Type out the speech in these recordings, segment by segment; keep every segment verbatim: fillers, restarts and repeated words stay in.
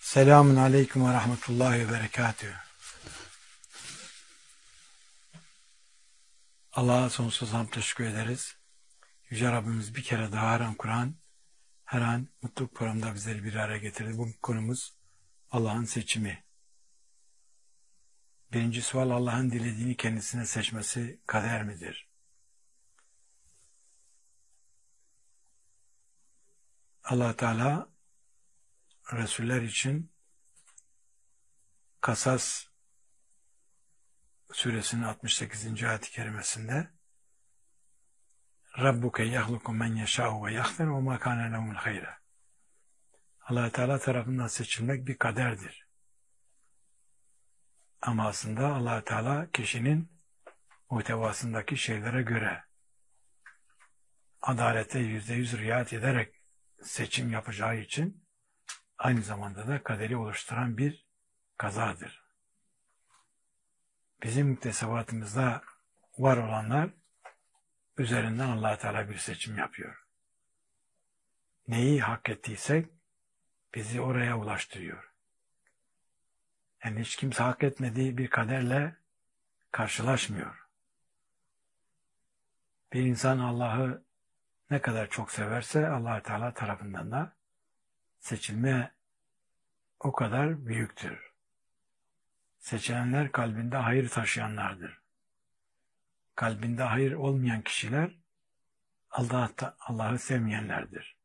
Selamun Aleyküm ve Rahmetullahi ve Berekatühü. Allah'a sonsuz hamd teşekkür ederiz. Yüce Rabbimiz bir kere daha her an Kur'an, her an mutluluk programında bizleri bir araya getirdi. Bu konumuz Allah'ın seçimi. Birinci sual, Allah'ın dilediğini kendisine seçmesi kader midir? Allah Teala Resuller için Kasas suresinin altmış sekizinci ayet-i kerimesinde Rabbuke yahluku men yeşâ'u ve yahfer ve mâ kâne lehumul hayre. Allah Teala tarafından seçilmek bir kaderdir. Ama aslında Allah Teala kişinin muhtevasındaki şeylere göre adalete yüzde yüz riayet ederek seçim yapacağı için aynı zamanda da kaderi oluşturan bir kazadır. Bizim müktesebatımızda var olanlar üzerinden Allah Teala bir seçim yapıyor. Neyi hak ettiysek bizi oraya ulaştırıyor. Yani hiç kimse hak etmediği bir kaderle karşılaşmıyor. Bir insan Allah'ı ne kadar çok severse Allah Teala tarafından da seçilme o kadar büyüktür. Seçilenler kalbinde hayır taşıyanlardır. Kalbinde hayır olmayan kişiler Allah'ı Allah'ı sevmeyenlerdir.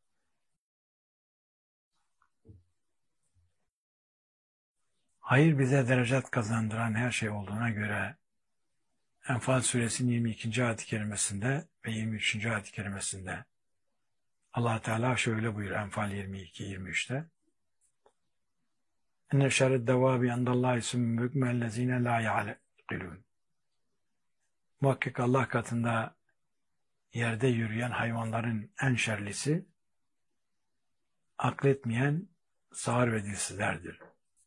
Hayır bize derecat kazandıran her şey olduğuna göre Enfal suresinin yirmi ikinci ayet-i kerimesinde ve yirmi üçüncü ayet-i kerimesinde Allah Teala şöyle buyuruyor Enfal yirmi iki yirmi üçte İnne şerred devabi indallahi sümmü bükmellezine la ya'qilun. Muhakkak Allah katında yerde yürüyen hayvanların en şerlisi akletmeyen sağır ve dilsizlerdir.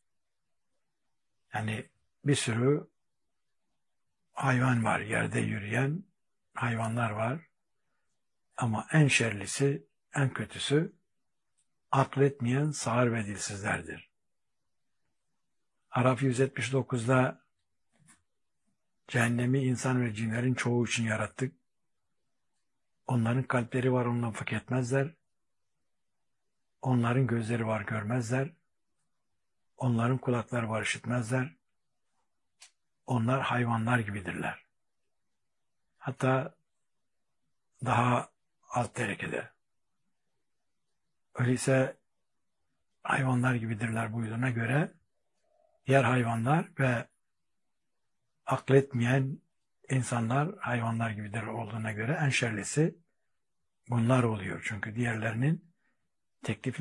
Yani bir sürü hayvan var, yerde yürüyen hayvanlar var. Ama en şerlisi, en kötüsü akletmeyen sağır ve dilsizlerdir. Araf yüz yetmiş dokuzda cehennemi insan ve cinlerin çoğu için yarattık. Onların kalpleri var, ondan fark etmezler. Onların gözleri var, görmezler. Onların kulakları var, işitmezler. Onlar hayvanlar gibidirler. Hatta daha alt derecede. Öyleyse hayvanlar gibidirler buyruğuna göre diğer hayvanlar ve akletmeyen insanlar hayvanlar gibidir olduğuna göre en şerlisi bunlar oluyor. Çünkü diğerlerinin teklif